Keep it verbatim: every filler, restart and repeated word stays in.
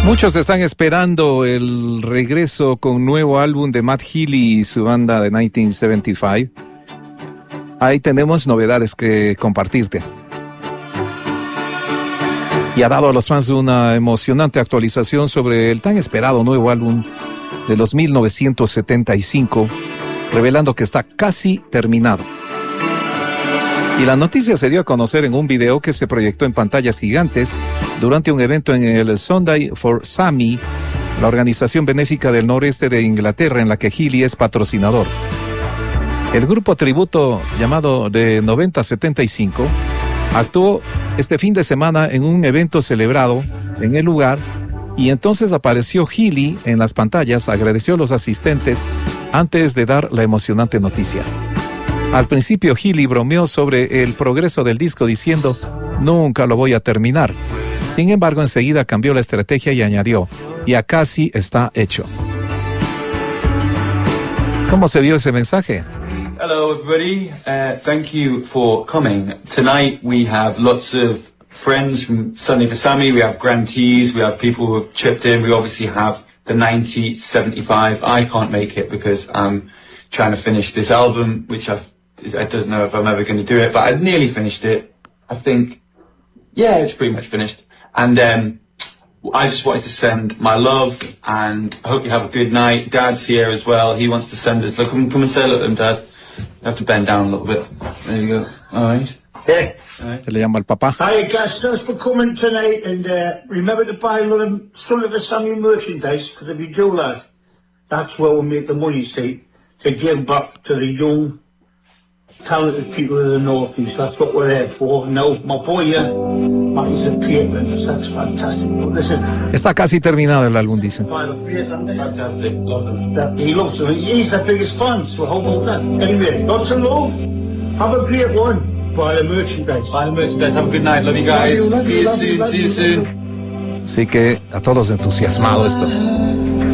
Muchos están esperando el regreso con nuevo álbum de Matt Healy y su banda de mil novecientos setenta y cinco. Ahí tenemos novedades que compartirte. Y ha dado a los fans una emocionante actualización sobre el tan esperado nuevo álbum de los mil novecientos setenta y cinco, revelando que está casi terminado. Y la noticia se dio a conocer en un video que se proyectó en pantallas gigantes durante un evento en el Sunday for Sammy, la organización benéfica del noreste de Inglaterra en la que Healy es patrocinador. El grupo tributo llamado The noventa setenta y cinco actuó este fin de semana en un evento celebrado en el lugar y entonces apareció Healy en las pantallas, agradeció a los asistentes antes de dar la emocionante noticia. Al principio Healy bromeó sobre el progreso del disco diciendo, nunca lo voy a terminar. Sin embargo, enseguida cambió la estrategia y añadió, ya casi está hecho. ¿Cómo se vio ese mensaje? Hello everybody, uh, thank you for coming. Tonight we have lots of friends from Sunday for Sammy, we have grantees, we have people who have chipped in, we obviously have the ninety seventy-five. I can't make it because I'm trying to finish this album, which I've I don't know if I'm ever going to do it, but I've nearly finished it. I think, yeah, it's pretty much finished. And um, I just wanted to send my love, and I hope you have a good night. Dad's here as well. He wants to send us. Look, come, come and say hello to him, Dad. You have to bend down a little bit. There you go. All right. Hey. All right. Le llama al papá. Hi, guys. Thanks for coming tonight, and uh, remember to buy a lot of Sunday for Sammy merchandise, because if you do that, that's where we'll make the money, see, to give back to the young, talented people of the northeast. That's what we're there for. Now, my boy here, Matty's a paper, that's fantastic. But listen, está casi terminado el álbum, dicen. Fantastic. Love them. that he loves them. He's the biggest fan, so how about that? Anyway, lots of love. Have a great one. Buy the merchandise. Buy the merchandise. Have a good night. Love you guys. Love you, love See you, you love you, soon. love See you you. soon. Así que a todos entusiasmado esto.